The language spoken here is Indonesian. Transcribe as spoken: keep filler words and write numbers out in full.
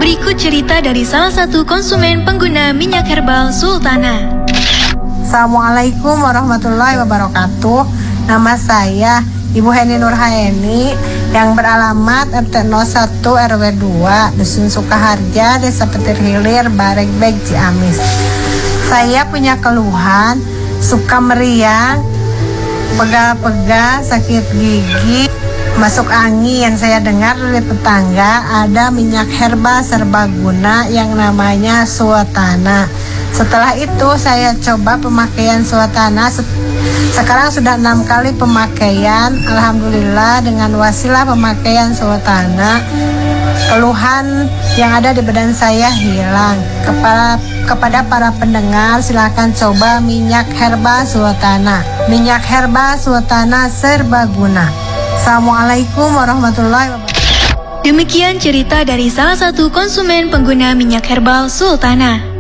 Berikut cerita dari salah satu konsumen pengguna minyak herbal Sultana. Assalamualaikum warahmatullahi wabarakatuh. Nama saya Ibu Heni Nurhaeni yang beralamat R T nol satu R W dua Dusun Sukaharja, Desa Petir Hilir, Baregbeg, Ciamis. Saya punya keluhan suka meriang, pegal-pegal, sakit gigi, masuk angin. Saya dengar dari tetangga ada minyak herbal serbaguna yang namanya Sultana. Setelah itu saya coba pemakaian Sultana. Sekarang sudah enam kali pemakaian. Alhamdulillah dengan wasilah pemakaian Sultana, keluhan yang ada di badan saya hilang. Kepada, kepada para pendengar, silakan coba minyak herbal Sultana. Minyak herbal Sultana serbaguna. Assalamualaikum warahmatullahi wabarakatuh. Demikian cerita dari salah satu konsumen pengguna minyak herbal Sultana.